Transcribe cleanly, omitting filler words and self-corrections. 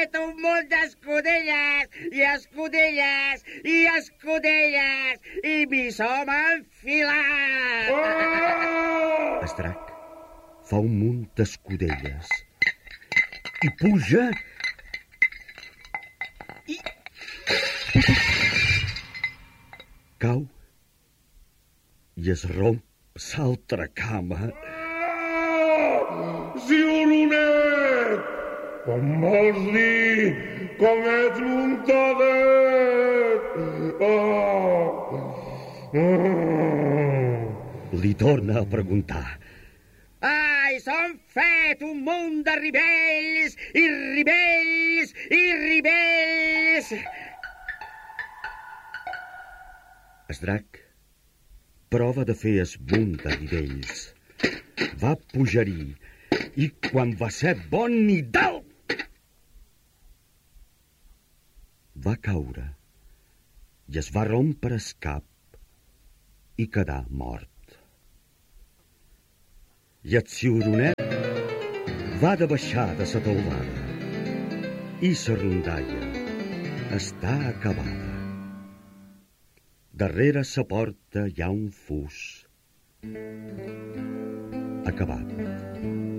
fet un munt d'escudelles i escudelles i escudelles i m'hi som enfilat. El drac fa un munt d'escudelles i puja i cau i es romp l'altra cama. Ciuronet! Com vols dir? Com ets muntadet? Li torna a preguntar. Ai, s'han fet un munt de ribells i ribells i ribells. El drac prova de fer es munt de nivells. Va pujar-hi i quan va ser bon i dalt va caure i es va rompre el cap i quedar mort. I el ciuronet va de baixar de la teulada i la rondalla està acabada. Darrere la porta hi ha un fus. Acabat.